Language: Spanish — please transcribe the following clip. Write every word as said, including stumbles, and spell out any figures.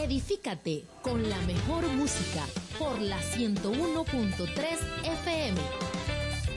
Edifícate con la mejor música por la ciento uno punto tres F M.